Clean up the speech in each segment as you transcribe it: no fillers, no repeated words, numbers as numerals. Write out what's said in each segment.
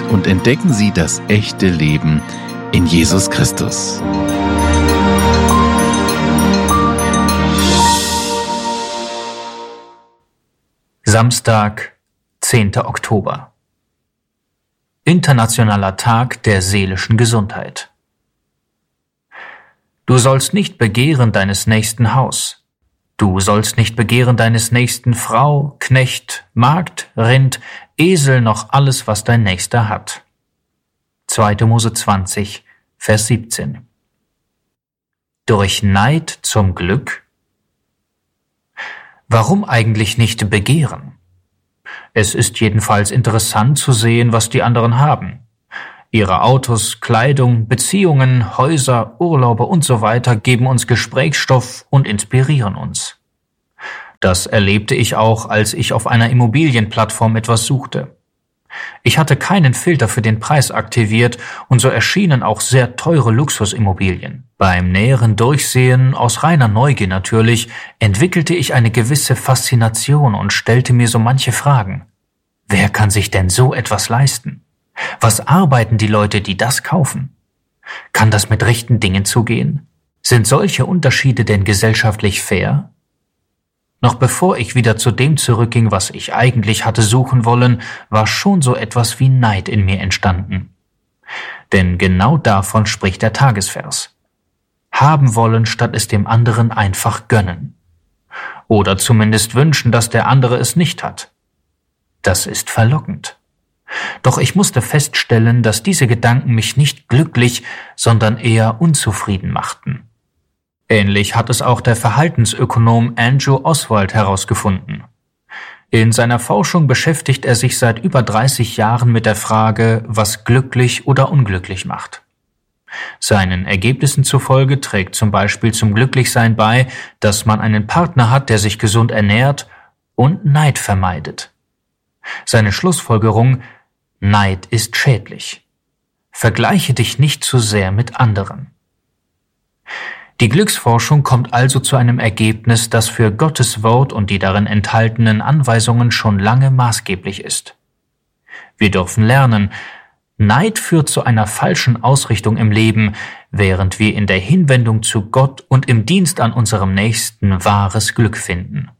und entdecken Sie das echte Leben in Jesus Christus. Samstag, 10. Oktober. Internationaler Tag der seelischen Gesundheit. Du sollst nicht begehren deines nächsten Haus. Du sollst nicht begehren deines nächsten Frau, Knecht, Magd, Rind, Esel noch alles, was dein Nächster hat. 2. Mose 20, Vers 17. Durch Neid zum Glück? Warum eigentlich nicht begehren? Es ist jedenfalls interessant zu sehen, was die anderen haben. Ihre Autos, Kleidung, Beziehungen, Häuser, Urlaube und so weiter geben uns Gesprächsstoff und inspirieren uns. Das erlebte ich auch, als ich auf einer Immobilienplattform etwas suchte. Ich hatte keinen Filter für den Preis aktiviert und so erschienen auch sehr teure Luxusimmobilien. Beim näheren Durchsehen, aus reiner Neugier natürlich, entwickelte ich eine gewisse Faszination und stellte mir so manche Fragen. Wer kann sich denn so etwas leisten? Was arbeiten die Leute, die das kaufen? Kann das mit rechten Dingen zugehen? Sind solche Unterschiede denn gesellschaftlich fair? Noch bevor ich wieder zu dem zurückging, was ich eigentlich hatte suchen wollen, war schon so etwas wie Neid in mir entstanden. Denn genau davon spricht der Tagesvers. Haben wollen, statt es dem anderen einfach gönnen. Oder zumindest wünschen, dass der andere es nicht hat. Das ist verlockend. Doch ich musste feststellen, dass diese Gedanken mich nicht glücklich, sondern eher unzufrieden machten. Ähnlich hat es auch der Verhaltensökonom Andrew Oswald herausgefunden. In seiner Forschung beschäftigt er sich seit über 30 Jahren mit der Frage, was glücklich oder unglücklich macht. Seinen Ergebnissen zufolge trägt zum Beispiel zum Glücklichsein bei, dass man einen Partner hat, der sich gesund ernährt und Neid vermeidet. Seine Schlussfolgerung: Neid ist schädlich. Vergleiche dich nicht zu sehr mit anderen. Die Glücksforschung kommt also zu einem Ergebnis, das für Gottes Wort und die darin enthaltenen Anweisungen schon lange maßgeblich ist. Wir dürfen lernen, Neid führt zu einer falschen Ausrichtung im Leben, während wir in der Hinwendung zu Gott und im Dienst an unserem Nächsten wahres Glück finden.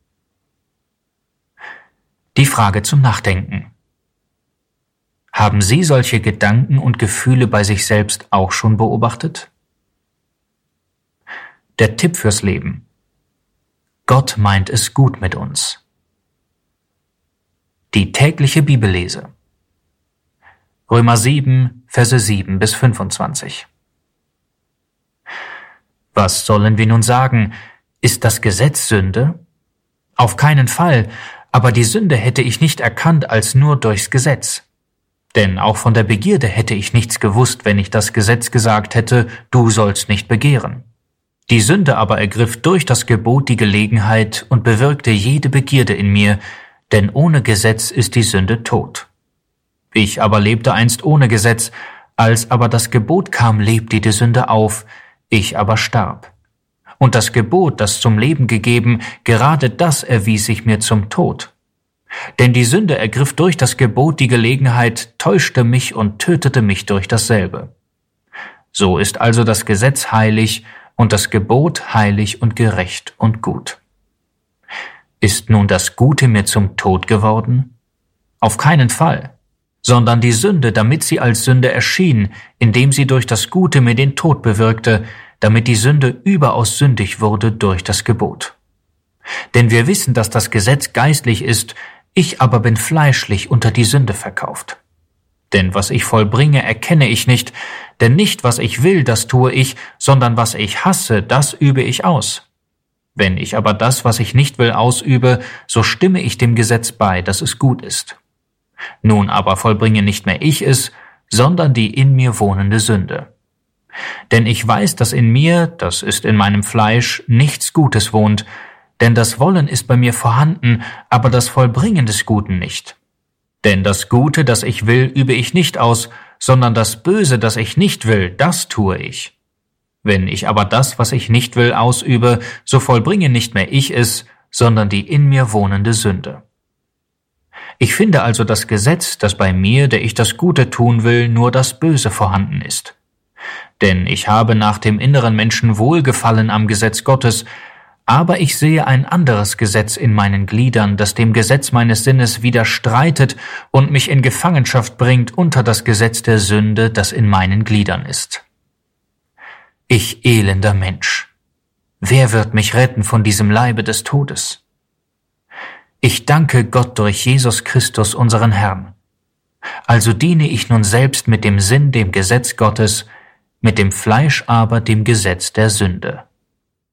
Die Frage zum Nachdenken. Haben Sie solche Gedanken und Gefühle bei sich selbst auch schon beobachtet? Der Tipp fürs Leben. Gott meint es gut mit uns. Die tägliche Bibellese. Römer 7, Verse 7 bis 25. Was sollen wir nun sagen? Ist das Gesetz Sünde? Auf keinen Fall, aber die Sünde hätte ich nicht erkannt als nur durchs Gesetz. Denn auch von der Begierde hätte ich nichts gewusst, wenn ich das Gesetz gesagt hätte, du sollst nicht begehren. Die Sünde aber ergriff durch das Gebot die Gelegenheit und bewirkte jede Begierde in mir, denn ohne Gesetz ist die Sünde tot. Ich aber lebte einst ohne Gesetz, als aber das Gebot kam, lebte die Sünde auf, ich aber starb. Und das Gebot, das zum Leben gegeben, gerade das erwies sich mir zum Tod. Denn die Sünde ergriff durch das Gebot die Gelegenheit, täuschte mich und tötete mich durch dasselbe. So ist also das Gesetz heilig und das Gebot heilig und gerecht und gut. Ist nun das Gute mir zum Tod geworden? Auf keinen Fall, sondern die Sünde, damit sie als Sünde erschien, indem sie durch das Gute mir den Tod bewirkte, damit die Sünde überaus sündig wurde durch das Gebot. Denn wir wissen, dass das Gesetz geistlich ist, ich aber bin fleischlich unter die Sünde verkauft. Denn was ich vollbringe, erkenne ich nicht, denn nicht, was ich will, das tue ich, sondern was ich hasse, das übe ich aus. Wenn ich aber das, was ich nicht will, ausübe, so stimme ich dem Gesetz bei, dass es gut ist. Nun aber vollbringe nicht mehr ich es, sondern die in mir wohnende Sünde. Denn ich weiß, dass in mir, das ist in meinem Fleisch, nichts Gutes wohnt, denn das Wollen ist bei mir vorhanden, aber das Vollbringen des Guten nicht. Denn das Gute, das ich will, übe ich nicht aus, sondern das Böse, das ich nicht will, das tue ich. Wenn ich aber das, was ich nicht will, ausübe, so vollbringe nicht mehr ich es, sondern die in mir wohnende Sünde. Ich finde also das Gesetz, dass bei mir, der ich das Gute tun will, nur das Böse vorhanden ist. Denn ich habe nach dem inneren Menschen Wohlgefallen am Gesetz Gottes, aber ich sehe ein anderes Gesetz in meinen Gliedern, das dem Gesetz meines Sinnes widerstreitet und mich in Gefangenschaft bringt unter das Gesetz der Sünde, das in meinen Gliedern ist. Ich elender Mensch! Wer wird mich retten von diesem Leibe des Todes? Ich danke Gott durch Jesus Christus, unseren Herrn. Also diene ich nun selbst mit dem Sinn dem Gesetz Gottes, mit dem Fleisch aber dem Gesetz der Sünde.